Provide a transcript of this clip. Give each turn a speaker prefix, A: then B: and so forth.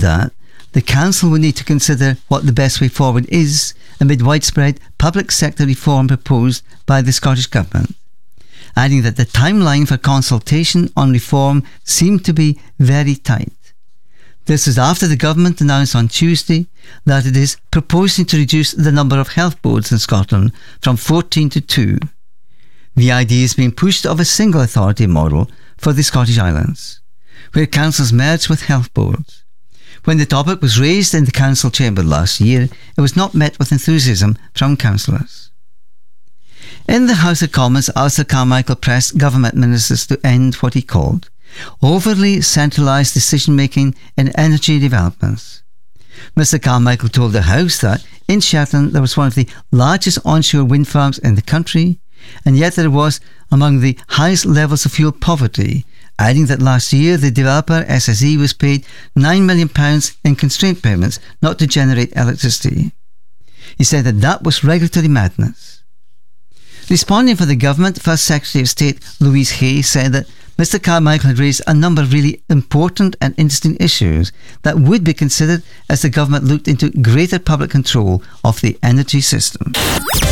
A: that the council will need to consider what the best way forward is amid widespread public sector reform proposed by the Scottish Government, adding that the timeline for consultation on reform seemed to be very tight. This is after the government announced on Tuesday that it is proposing to reduce the number of health boards in Scotland from 14 to 2. The idea is being pushed of a single authority model for the Scottish Islands, where councils merge with health boards. When the topic was raised in the council chamber last year, it was not met with enthusiasm from councillors. In the House of Commons, Alistair Carmichael pressed government ministers to end what he called overly centralised decision-making in energy developments. Mr Carmichael told the House that in Shetland there was one of the largest onshore wind farms in the country, and yet there was among the highest levels of fuel poverty, adding that last year the developer SSE was paid £9 million in constraint payments not to generate electricity. He said that was regulatory madness. Responding for the government, First Secretary of State Louise Hay said that Mr Carmichael had raised a number of really important and interesting issues that would be considered as the government looked into greater public control of the energy system.